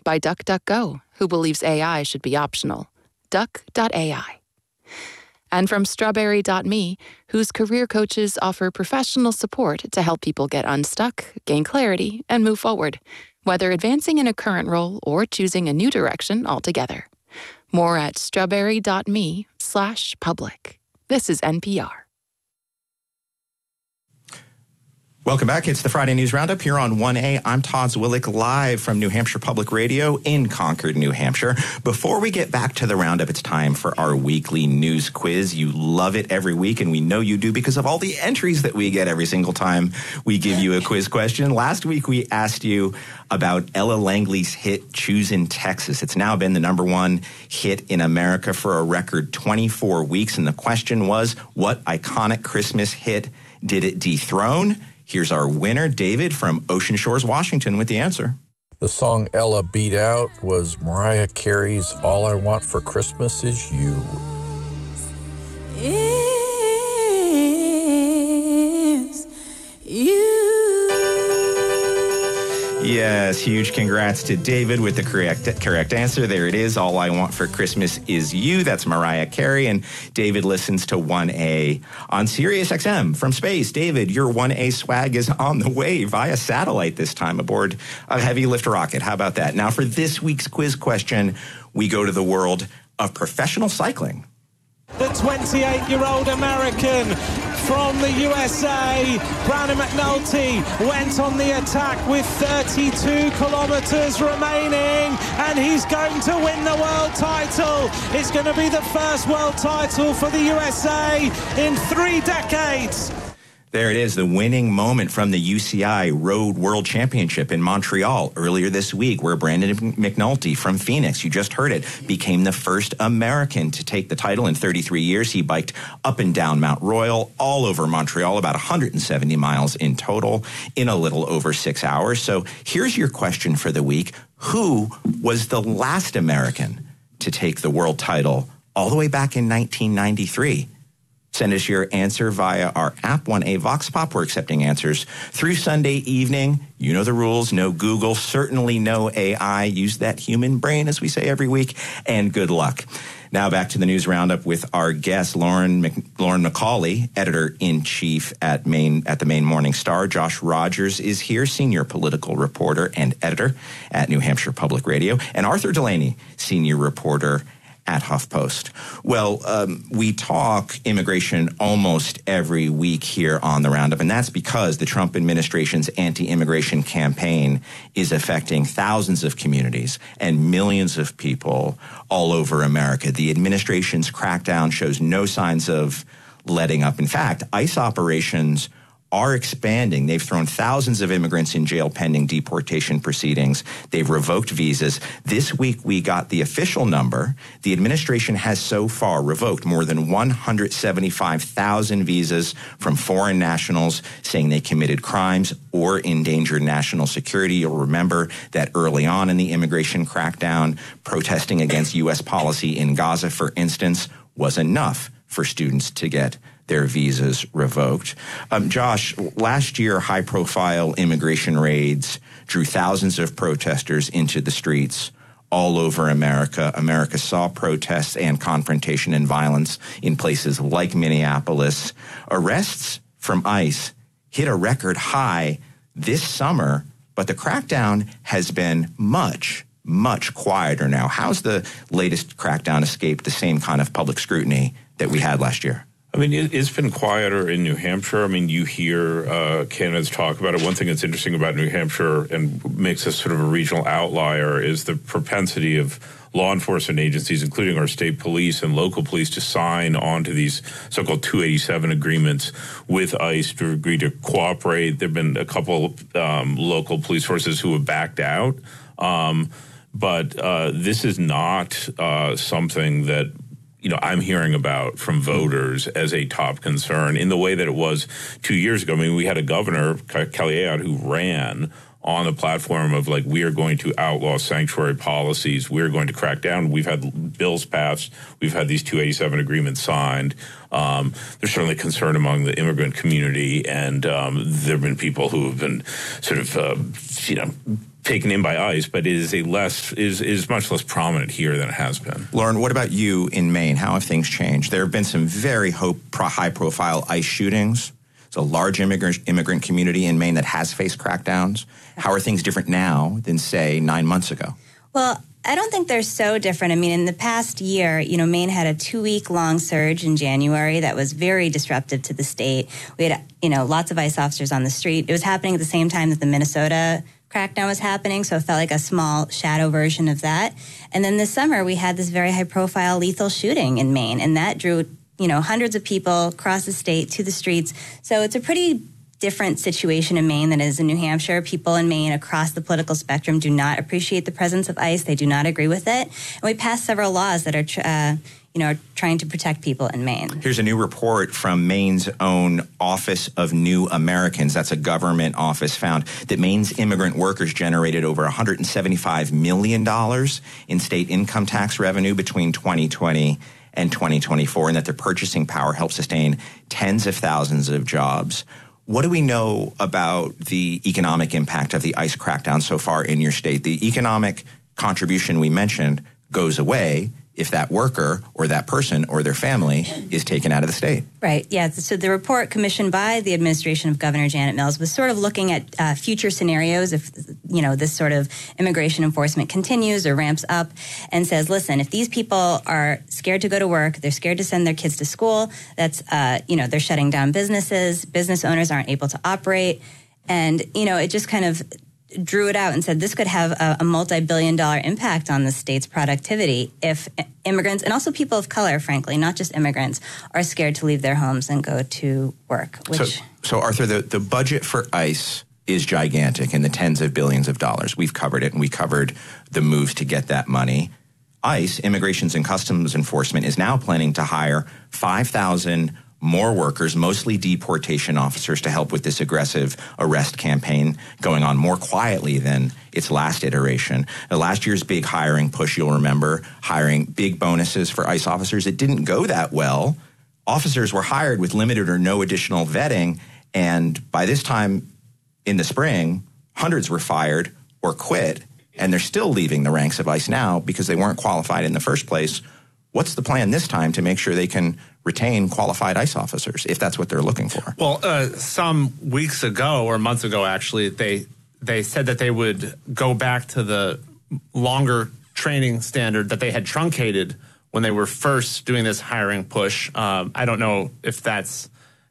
by DuckDuckGo, who believes AI should be optional. Duck.ai. And from Strawberry.me, whose career coaches offer professional support to help people get unstuck, gain clarity, and move forward, whether advancing in a current role or choosing a new direction altogether. More at strawberry.me/public. This is NPR. Welcome back. It's the Friday News Roundup here on 1A. I'm Todd Zwillich, live from New Hampshire Public Radio in Concord, New Hampshire. Before we get back to the Roundup, it's time for our weekly news quiz. You love it every week, and we know you do because of all the entries that we get every single time we give you a quiz question. Last week, we asked you about Ella Langley's hit Choosin' Texas. It's now been the #1 hit in America for a record 24 weeks, and the question was, what iconic Christmas hit did it dethrone? Here's our winner, David from Ocean Shores, Washington, with the answer. The song Ella beat out was Mariah Carey's All I Want for Christmas Is You. Is you. Yes, huge congrats to David with the correct answer. There it is. All I Want for Christmas Is You. That's Mariah Carey. And David listens to 1A on Sirius XM from space. David, your 1A swag is on the way via satellite this time aboard a heavy lift rocket. How about that? Now for this week's quiz question, we go to the world of professional cycling. The 28-year-old American from the USA, Brandon McNulty, went on the attack with 32 kilometers remaining, and he's going to win the world title. It's going to be the first world title for the USA in 3 decades. There it is, the winning moment from the UCI Road World Championship in Montreal earlier this week, where Brandon McNulty from Phoenix, you just heard it, became the first American to take the title in 33 years. He biked up and down Mount Royal, all over Montreal, about 170 miles in total in a little over 6 hours. So here's your question for the week. Who was the last American to take the world title all the way back in 1993? Send us your answer via our app, 1A Vox Pop. We're accepting answers through Sunday evening. You know the rules. No Google, certainly no AI. Use that human brain, as we say every week, and good luck. Now back to the News Roundup with our guest, Lauren McCauley, editor-in-chief at the Maine Morning Star. Josh Rogers is here, senior political reporter and editor at New Hampshire Public Radio, and Arthur Delaney, senior reporter at HuffPost. Well, we talk immigration almost every week here on the Roundup, and that's because the Trump administration's anti-immigration campaign is affecting thousands of communities and millions of people all over America. The administration's crackdown shows no signs of letting up. In fact, ICE operations are expanding. They've thrown thousands of immigrants in jail pending deportation proceedings. They've revoked visas. This week, we got the official number. The administration has so far revoked more than 175,000 visas from foreign nationals saying they committed crimes or endangered national security. You'll remember that early on in the immigration crackdown, protesting against U.S. policy in Gaza, for instance, was enough for students to get their visas revoked. Josh, last year, high-profile immigration raids drew thousands of protesters into the streets all over America. America saw protests and confrontation and violence in places like Minneapolis. Arrests from ICE hit a record high this summer, but the crackdown has been much quieter now. How's the latest crackdown escaped the same kind of public scrutiny that we had last year? I mean, it's been quieter in New Hampshire. I mean, you hear candidates talk about it. One thing that's interesting about New Hampshire and makes us sort of a regional outlier is the propensity of law enforcement agencies, including our state police and local police, to sign on to these so-called 287 agreements with ICE to agree to cooperate. There have been a couple local police forces who have backed out. But this is not something that I'm hearing about from voters as a top concern in the way that it was 2 years ago. I mean, we had a governor, Kelly Ayotte, who ran on the platform of, like, we are going to outlaw sanctuary policies. We're going to crack down. We've had bills passed. We've had these 287 agreements signed. There's certainly concern among the immigrant community, and there have been people who have been sort of, taken in by ICE, but is much less prominent here than it has been. Lauren, what about you in Maine? How have things changed? There have been some very high-profile ICE shootings. It's a large immigrant community in Maine that has faced crackdowns. How are things different now than, say, 9 months ago? Well, I don't think they're so different. I mean, in the past year, Maine had a 2-week-long surge in January that was very disruptive to the state. We had, lots of ICE officers on the street. It was happening at the same time that the Minnesota crackdown was happening, so it felt like a small shadow version of that. And then this summer, we had this very high-profile lethal shooting in Maine, and that drew, hundreds of people across the state to the streets. So it's a pretty different situation in Maine than it is in New Hampshire. People in Maine across the political spectrum do not appreciate the presence of ICE. They do not agree with it. And we passed several laws that are trying to protect people in Maine. Here's a new report from Maine's own Office of New Americans. That's a government office, found that Maine's immigrant workers generated over $175 million in state income tax revenue between 2020 and 2024, and that their purchasing power helped sustain tens of thousands of jobs. What do we know about the economic impact of the ICE crackdown so far in your state? The economic contribution we mentioned goes away if that worker or that person or their family is taken out of the state. Right, yeah. So the report commissioned by the administration of Governor Janet Mills was sort of looking at future scenarios if, this sort of immigration enforcement continues or ramps up, and says, listen, if these people are scared to go to work, they're scared to send their kids to school, that's, they're shutting down businesses, business owners aren't able to operate, and, it just kind of drew it out and said this could have a multi-billion-dollar impact on the state's productivity if immigrants, and also people of color, frankly, not just immigrants, are scared to leave their homes and go to work. So Arthur, the budget for ICE is gigantic in the tens of billions of dollars. We've covered it, and we covered the moves to get that money. ICE, Immigrations and Customs Enforcement, is now planning to hire 5,000 more workers, mostly deportation officers, to help with this aggressive arrest campaign going on more quietly than its last iteration. Last year's big hiring push, you'll remember, hiring big bonuses for ICE officers. It didn't go that well. Officers were hired with limited or no additional vetting, and by this time in the spring, hundreds were fired or quit, and they're still leaving the ranks of ICE now because they weren't qualified in the first place. What's the plan this time to make sure they can retain qualified ICE officers, if that's what they're looking for? Well, some weeks ago, or months ago, actually, they said that they would go back to the longer training standard that they had truncated when they were first doing this hiring push. I don't know if that's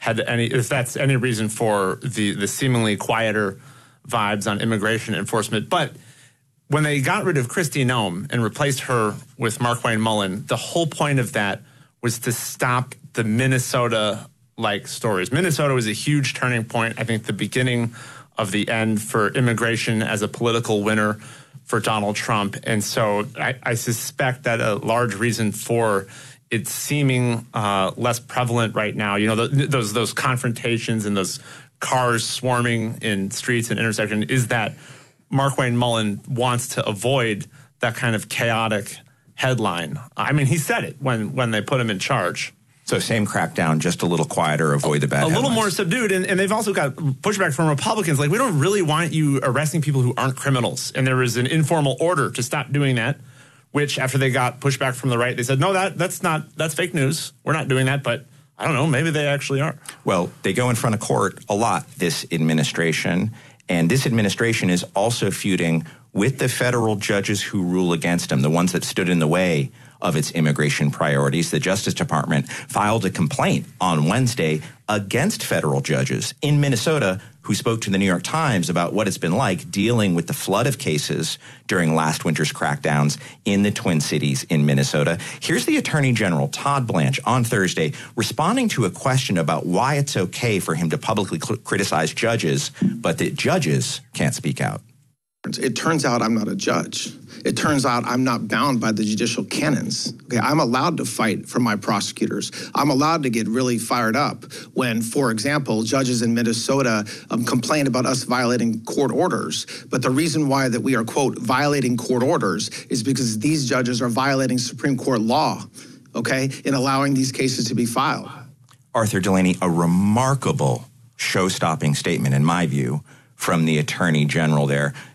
any reason for the seemingly quieter vibes on immigration enforcement, but when they got rid of Kristi Noem and replaced her with Markwayne Mullin, the whole point of that was to stop the Minnesota-like stories. Minnesota was a huge turning point, I think the beginning of the end for immigration as a political winner for Donald Trump. And so I suspect that a large reason for it seeming less prevalent right now, those confrontations and those cars swarming in streets and intersections, is that Markwayne Mullin wants to avoid that kind of chaotic headline. I mean, he said it when they put him in charge. So same crackdown, just a little quieter, avoid the bad headlines. A little more subdued, and they've also got pushback from Republicans. Like, we don't really want you arresting people who aren't criminals. And there was an informal order to stop doing that, which after they got pushback from the right, they said, no, that's fake news. We're not doing that, but I don't know, maybe they actually are. Well, they go in front of court a lot, this administration. And this administration is also feuding with the federal judges who rule against them, the ones that stood in the way of its immigration priorities. The Justice Department filed a complaint on Wednesday against federal judges in Minnesota who spoke to the New York Times about what it's been like dealing with the flood of cases during last winter's crackdowns in the Twin Cities in Minnesota. Here's the Attorney General, Todd Blanche, on Thursday, responding to a question about why it's okay for him to publicly criticize judges, but that judges can't speak out. It turns out I'm not a judge. It turns out I'm not bound by the judicial canons. Okay, I'm allowed to fight for my prosecutors. I'm allowed to get really fired up when, for example, judges in Minnesota complain about us violating court orders. But the reason why that we are, quote, violating court orders is because these judges are violating Supreme Court law, okay, in allowing these cases to be filed. Arthur Delaney, a remarkable show-stopping statement, in my view, from the Attorney General there.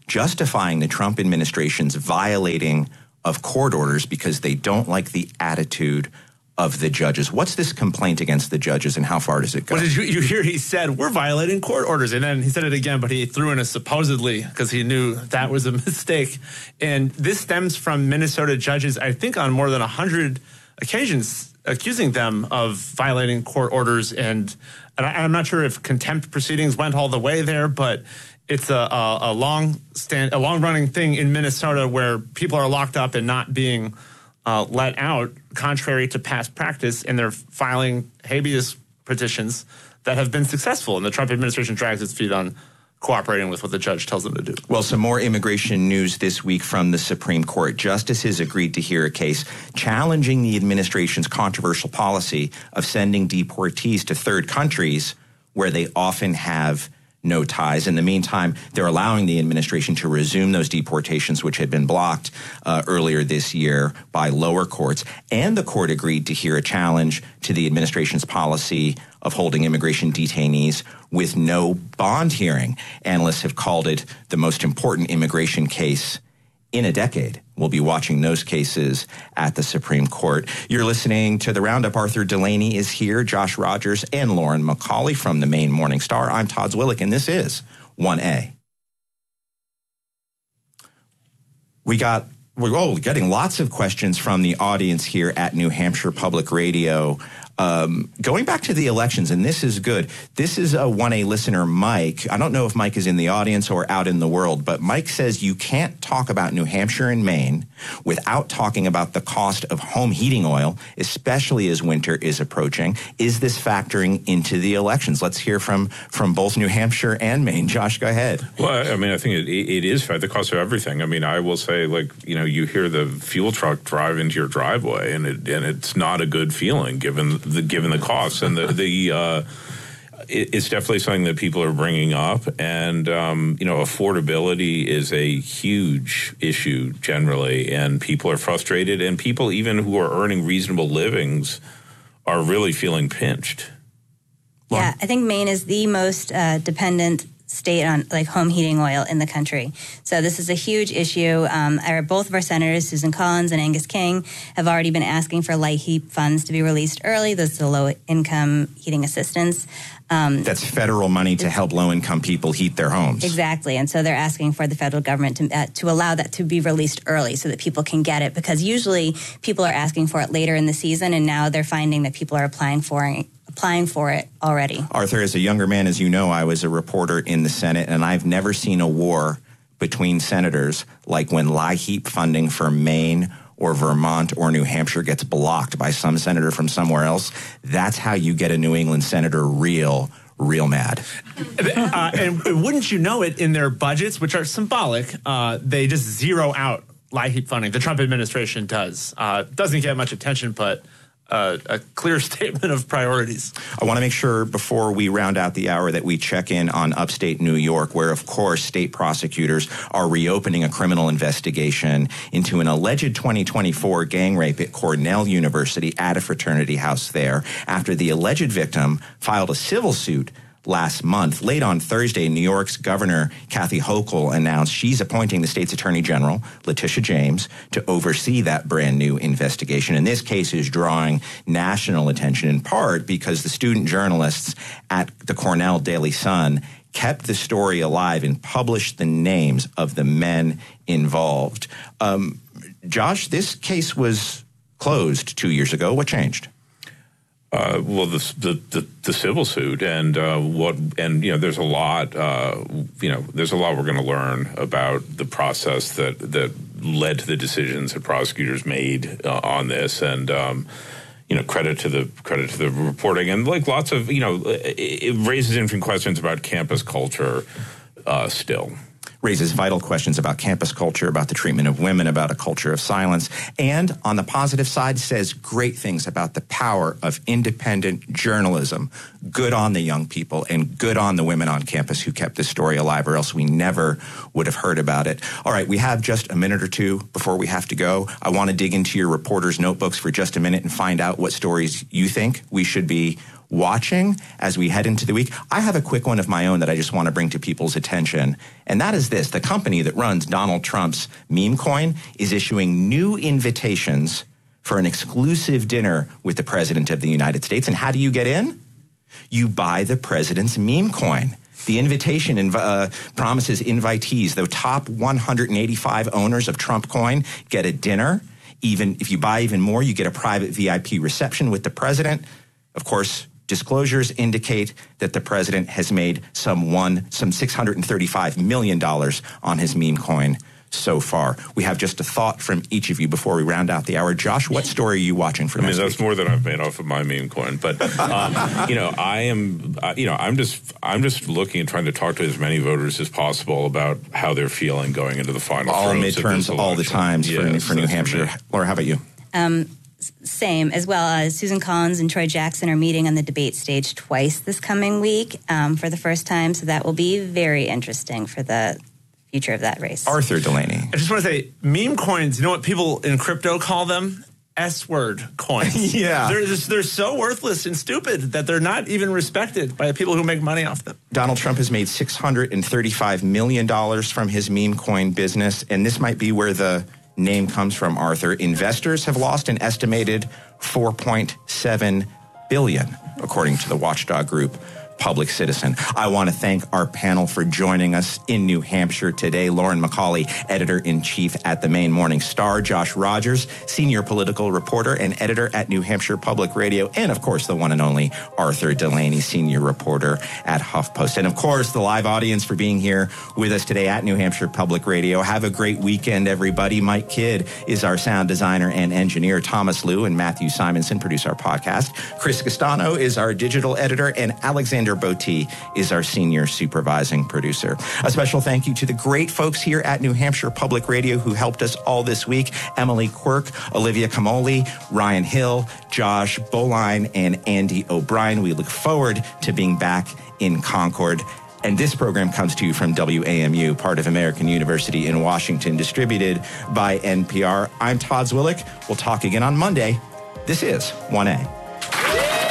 justifying the Trump administration's violating of court orders because they don't like the attitude of the judges. What's this complaint against the judges, and how far does it go? Well, did you hear he said, we're violating court orders, and then he said it again, but he threw in a supposedly because he knew that was a mistake. And this stems from Minnesota judges, I think on more than 100 occasions, accusing them of violating court orders. And I'm not sure if contempt proceedings went all the way there, but it's a long-running thing in Minnesota where people are locked up and not being let out, contrary to past practice, and they're filing habeas petitions that have been successful. And the Trump administration drags its feet on cooperating with what the judge tells them to do. Well, some more immigration news this week from the Supreme Court. Justices agreed to hear a case challenging the administration's controversial policy of sending deportees to third countries where they often have no ties. In the meantime, they're allowing the administration to resume those deportations, which had been blocked earlier this year by lower courts. And the court agreed to hear a challenge to the administration's policy of holding immigration detainees with no bond hearing. Analysts have called it the most important immigration case in a decade. We'll be watching those cases at the Supreme Court. You're listening to The Roundup. Arthur Delaney is here, Josh Rogers, and Lauren McCauley from the Maine Morning Star. I'm Todd Zwillich, and this is 1A. We're getting lots of questions from the audience here at New Hampshire Public Radio. Going back to the elections, and this is good. This is a 1A listener, Mike. I don't know if Mike is in the audience or out in the world, but Mike says you can't talk about New Hampshire and Maine without talking about the cost of home heating oil, especially as winter is approaching. Is this factoring into the elections? Let's hear from both New Hampshire and Maine. Josh, go ahead. Well, I mean, I think it is the cost of everything. I mean, I will say, you hear the fuel truck drive into your driveway, and it's not a good feeling given the costs, and it's definitely something that people are bringing up, and affordability is a huge issue generally, and people are frustrated, and people even who are earning reasonable livings are really feeling pinched. Yeah, I think Maine is the most dependent state on home heating oil in the country. So this is a huge issue. Both of our senators, Susan Collins and Angus King, have already been asking for light heat funds to be released early. Those are low-income heating assistance. That's federal money to help low-income people heat their homes. Exactly. And so they're asking for the federal government to allow that to be released early so that people can get it, because usually people are asking for it later in the season, and now they're finding that people are applying for it already. Arthur, as a younger man, as you know, I was a reporter in the Senate, and I've never seen a war between senators like when LIHEAP funding for Maine or Vermont or New Hampshire gets blocked by some senator from somewhere else. That's how you get a New England senator real mad. And wouldn't you know it, in their budgets, which are symbolic, they just zero out LIHEAP funding. The Trump administration does. Doesn't get much attention, but a clear statement of priorities. I want to make sure before we round out the hour that we check in on upstate New York, where, of course, state prosecutors are reopening a criminal investigation into an alleged 2024 gang rape at Cornell University at a fraternity house there after the alleged victim filed a civil suit last month. Late on Thursday, New York's Governor Kathy Hochul announced she's appointing the state's Attorney General, Letitia James, to oversee that brand new investigation. And this case is drawing national attention in part because the student journalists at the Cornell Daily Sun kept the story alive and published the names of the men involved. Josh, this case was closed 2 years ago. What changed? Well, the civil suit and there's a lot there's a lot we're going to learn about the process that led to the decisions that prosecutors made on this, and credit to the reporting, and lots of it raises interesting questions about campus culture still. Raises vital questions about campus culture, about the treatment of women, about a culture of silence, and on the positive side says great things about the power of independent journalism. Good on the young people and good on the women on campus who kept this story alive, or else we never would have heard about it. All right, we have just a minute or two before we have to go. I want to dig into your reporters' notebooks for just a minute and find out what stories you think we should be watching as we head into the week. I have a quick one of my own that I just want to bring to people's attention, and that is this. The company that runs Donald Trump's meme coin is issuing new invitations for an exclusive dinner with the President of the United States. And how do you get in? You buy the president's meme coin. The invitation promises invitees, the top 185 owners of Trump coin, get a dinner. Even if you buy even more, you get a private VIP reception with the president. Of course, disclosures indicate that the president has made some $635 million on his meme coin so far. We have just a thought from each of you before we round out the hour. Josh, what story are you watching for next week? That's more than I've made off of my meme coin. But I'm just looking and trying to talk to as many voters as possible about how they're feeling going into the final. All midterms, all the times for New Hampshire. Laura, how about you? Same, as well as Susan Collins and Troy Jackson are meeting on the debate stage twice this coming week for the first time. So that will be very interesting for the future of that race. Arthur Delaney. I just want to say, meme coins, you know what people in crypto call them? S-word coins. Yeah. They're so worthless and stupid that they're not even respected by the people who make money off them. Donald Trump has made $635 million from his meme coin business, and this might be where the name comes from, Arthur. Investors have lost an estimated $4.7 billion, according to the watchdog group Public Citizen. I want to thank our panel for joining us in New Hampshire today. Lauren McCauley, editor-in-chief at the Maine Morning Star. Josh Rogers, senior political reporter and editor at New Hampshire Public Radio. And, of course, the one and only Arthur Delaney, senior reporter at HuffPost. And, of course, the live audience for being here with us today at New Hampshire Public Radio. Have a great weekend, everybody. Mike Kidd is our sound designer and engineer. Thomas Liu and Matthew Simonson produce our podcast. Chris Castano is our digital editor, and Alexander Botti is our senior supervising producer. A special thank you to the great folks here at New Hampshire Public Radio who helped us all this week. Emily Quirk, Olivia Camoli, Ryan Hill, Josh Boline, and Andy O'Brien. We look forward to being back in Concord. And this program comes to you from WAMU, part of American University in Washington, distributed by NPR. I'm Todd Zwillich. We'll talk again on Monday. This is 1A.